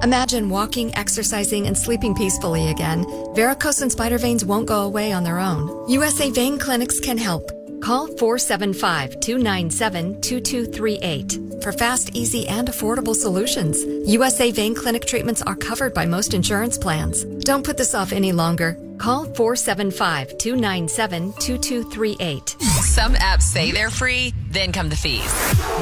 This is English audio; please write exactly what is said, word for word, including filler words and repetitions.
Imagine walking, exercising, and sleeping peacefully again. Varicose and spider veins won't go away on their own. U S A Vein Clinics can help. Call four seven five, two nine seven, two two three eight for fast, easy, and affordable solutions. U S A Vein Clinic treatments are covered by most insurance plans. Don't put this off any longer. Call four seven five, two nine seven, two two three eight. Some apps say they're free, then come the fees.